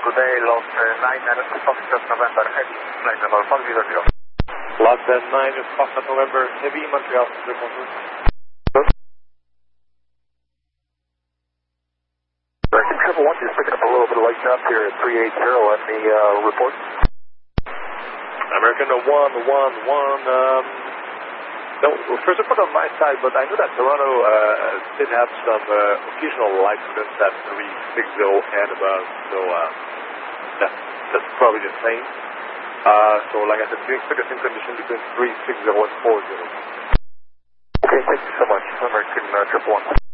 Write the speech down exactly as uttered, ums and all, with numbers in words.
good day, Lost uh, nine, Foxtrot November, heavy, flight level four zero zero. Lost nine, Foxtrot November, heavy, Montreal, bonjour. I think Triple One just picking up a little bit of light job here at three eight zero on the uh, report. American one one one, um, no, first report on my side, but I know that Toronto uh, did have some uh, occasional light events at three six zero and above, so uh, that, that's probably the same. Uh, so like I said, we expect the same condition between three six zero and four zero. Okay, thank you so much. American uh, Triple One.